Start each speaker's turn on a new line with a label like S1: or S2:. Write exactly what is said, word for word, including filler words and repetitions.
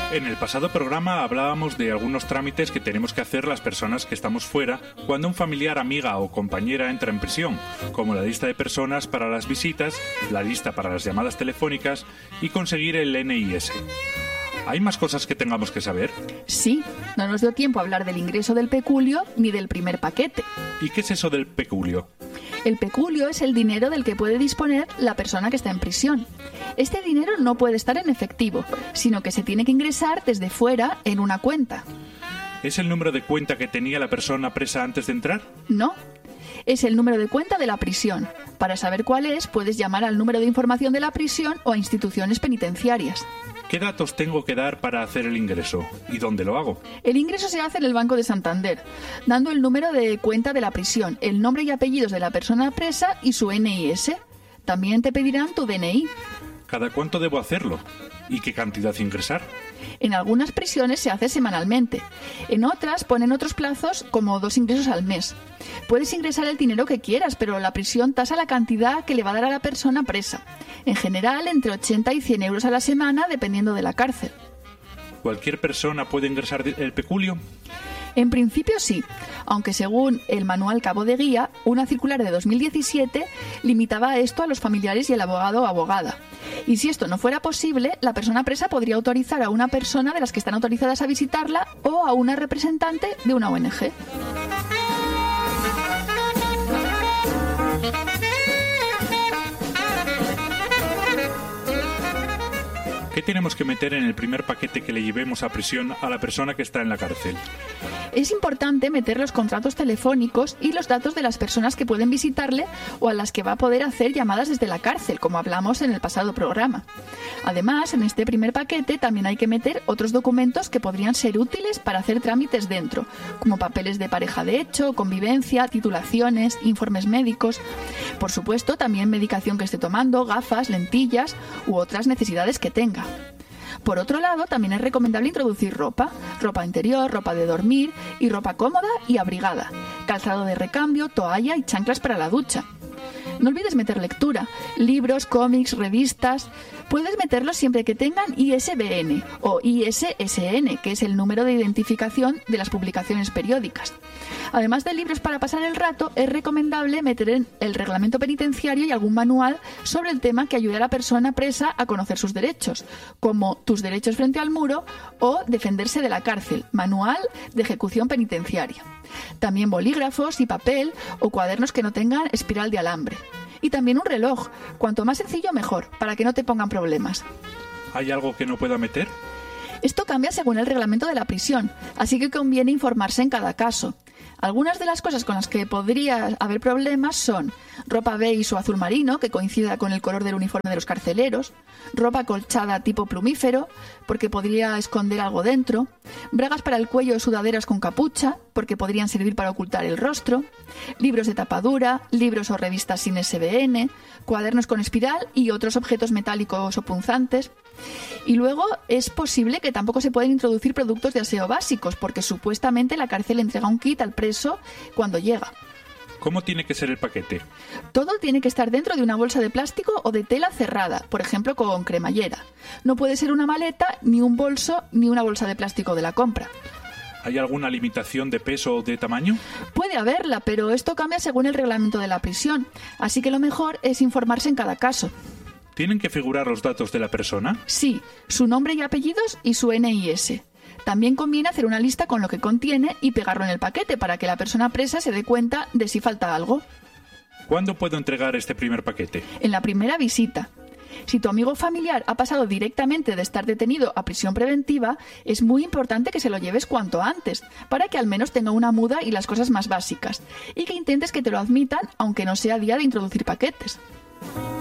S1: En el pasado programa hablábamos de algunos trámites que tenemos que hacer las personas que estamos fuera cuando un familiar, amiga o compañera entra en prisión, como la lista de personas para las visitas, la lista para las llamadas telefónicas y conseguir el N I S. ¿Hay más cosas que tengamos que saber?
S2: Sí, no nos dio tiempo a hablar del ingreso del peculio ni del primer paquete.
S1: ¿Y qué es eso del peculio?
S2: El peculio es el dinero del que puede disponer la persona que está en prisión. Este dinero no puede estar en efectivo, sino que se tiene que ingresar desde fuera en una cuenta.
S1: ¿Es el número de cuenta que tenía la persona presa antes de entrar?
S2: No. Es el número de cuenta de la prisión. Para saber cuál es, puedes llamar al número de información de la prisión o a instituciones penitenciarias.
S1: ¿Qué datos tengo que dar para hacer el ingreso? ¿Y dónde lo hago?
S2: El ingreso se hace en el Banco de Santander, dando el número de cuenta de la prisión, el nombre y apellidos de la persona presa y su N I S. También te pedirán tu D N I.
S1: ¿Cada cuánto debo hacerlo? ¿Y qué cantidad ingresar?
S2: En algunas prisiones se hace semanalmente. En otras ponen otros plazos como dos ingresos al mes. Puedes ingresar el dinero que quieras, pero la prisión tasa la cantidad que le va a dar a la persona presa. En general, entre ochenta y cien euros a la semana, dependiendo de la cárcel.
S1: ¿Cualquier persona puede ingresar el peculio?
S2: En principio sí, aunque según el manual Cabo de Guía, una circular de dos mil diecisiete limitaba esto a los familiares y el abogado o abogada. Y si esto no fuera posible, la persona presa podría autorizar a una persona de las que están autorizadas a visitarla o a una representante de una O N G.
S1: ¿Qué tenemos que meter en el primer paquete que le llevemos a prisión a la persona que está en la cárcel?
S2: Es importante meter los contratos telefónicos y los datos de las personas que pueden visitarle o a las que va a poder hacer llamadas desde la cárcel, como hablamos en el pasado programa. Además, en este primer paquete también hay que meter otros documentos que podrían ser útiles para hacer trámites dentro, como papeles de pareja de hecho, convivencia, titulaciones, informes médicos. Por supuesto, también medicación que esté tomando, gafas, lentillas u otras necesidades que tenga. Por otro lado, también es recomendable introducir ropa, ropa interior, ropa de dormir y ropa cómoda y abrigada, calzado de recambio, toalla y chanclas para la ducha. No olvides meter lectura, libros, cómics, revistas. Puedes meterlos siempre que tengan I S B N o I S S N, que es el número de identificación de las publicaciones periódicas. Además de libros para pasar el rato, es recomendable meter en el reglamento penitenciario y algún manual sobre el tema que ayude a la persona presa a conocer sus derechos, como Tus derechos frente al muro o Defenderse de la cárcel, manual de ejecución penitenciaria. También bolígrafos y papel o cuadernos que no tengan espiral de alambre. Y también un reloj, cuanto más sencillo mejor, para que no te pongan problemas.
S1: ¿Hay algo que no pueda meter?
S2: Esto cambia según el reglamento de la prisión, así que conviene informarse en cada caso. Algunas de las cosas con las que podría haber problemas son ropa beige o azul marino, que coincida con el color del uniforme de los carceleros, ropa colchada tipo plumífero, porque podría esconder algo dentro, bragas para el cuello o sudaderas con capucha, porque podrían servir para ocultar el rostro, libros de tapadura, libros o revistas sin S B N, cuadernos con espiral y otros objetos metálicos o punzantes. Y luego es posible que tampoco se pueden introducir productos de aseo básicos, porque supuestamente la cárcel entrega un kit al preso cuando llega.
S1: ¿Cómo tiene que ser el paquete?
S2: Todo tiene que estar dentro de una bolsa de plástico o de tela cerrada, por ejemplo con cremallera. No puede ser una maleta, ni un bolso, ni una bolsa de plástico de la compra.
S1: ¿Hay alguna limitación de peso o de tamaño?
S2: Puede haberla, pero esto cambia según el reglamento de la prisión, así que lo mejor es informarse en cada caso.
S1: ¿Tienen que figurar los datos de la persona?
S2: Sí, su nombre y apellidos y su N I S. También conviene hacer una lista con lo que contiene y pegarlo en el paquete para que la persona presa se dé cuenta de si falta algo.
S1: ¿Cuándo puedo entregar este primer paquete?
S2: En la primera visita. Si tu amigo familiar ha pasado directamente de estar detenido a prisión preventiva, es muy importante que se lo lleves cuanto antes, para que al menos tenga una muda y las cosas más básicas, y que intentes que te lo admitan, aunque no sea día de introducir paquetes.